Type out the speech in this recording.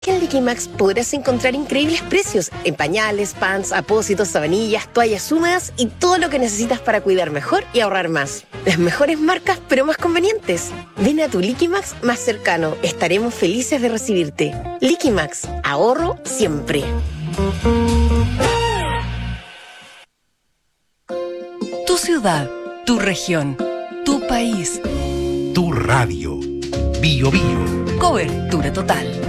Que en Liquimax podrás encontrar increíbles precios en pañales, pants, apósitos, sabanillas, toallas húmedas y todo lo que necesitas para cuidar mejor y ahorrar más. Las mejores marcas, pero más convenientes. Ven a tu Liquimax más cercano. Estaremos felices de recibirte. Liquimax, ahorro siempre. Tu ciudad, tu región, tu país. Tu radio. Bio Bio. Cobertura total.